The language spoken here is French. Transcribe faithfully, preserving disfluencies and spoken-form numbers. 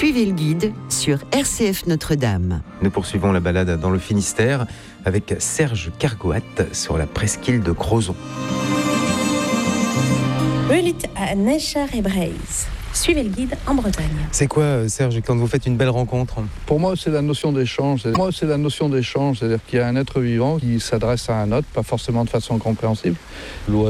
Suivez le guide sur R C F Notre-Dame. Nous poursuivons la balade dans le Finistère avec Serge Cargoat sur la presqu'île de Crozon. Rulit à Necher et Breise. Suivez le guide en Bretagne. C'est quoi, Serge, quand vous faites une belle rencontre ? Pour moi, c'est la notion d'échange. Pour moi, c'est la notion d'échange, c'est-à-dire qu'il y a un être vivant qui s'adresse à un autre, pas forcément de façon compréhensible.